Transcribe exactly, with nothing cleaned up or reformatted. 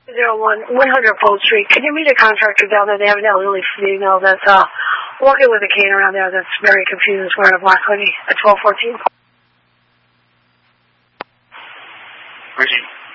zero one, one hundred Fold Street. Can you meet a contractor down there? They have an elderly female that's uh, walking with a cane around there that's very confused wearing a black hoodie at twelve fourteen. Richie.